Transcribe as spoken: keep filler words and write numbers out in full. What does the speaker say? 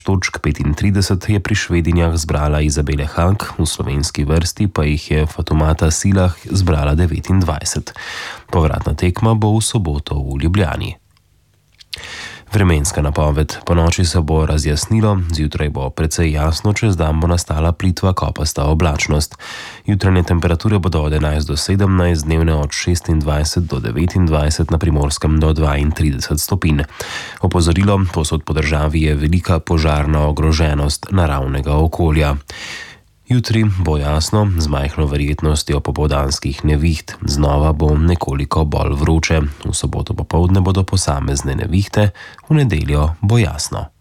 točk petintrideset je pri Švedinjah zbrala Izabele Hank, v slovenski vrsti pa jih je Fatumata Silah zbrala devetindvajset. Povratna tekma bo v soboto v Ljubljani. Vremenska napoved. Ponoči se bo razjasnilo, zjutraj bo precej jasno, čez dan bo nastala plitva kopasta oblačnost. Jutranje temperature bodo od enajst do sedemnajst, dnevne od šestindvajset do devetindvajset, na Primorskem do dvaintrideset stopinj. Opozorilo, povsod po državi je velika požarna ogroženost naravnega okolja. Jutri bo jasno, z majhno verjetnostjo popoldanskih neviht, znova bo nekoliko bolj vroče. V soboto popoldne bodo posamezne nevihte, v nedeljo bo jasno.